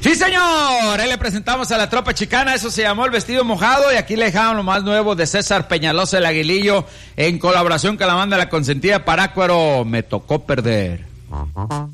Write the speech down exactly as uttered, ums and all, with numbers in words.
Sí, señor, ahí le presentamos a la tropa chicana, eso se llamó El Vestido Mojado, y aquí le dejamos lo más nuevo de César Peñalosa el Aguilillo, en colaboración con la banda La Consentida Parácuaro, Me Tocó Perder.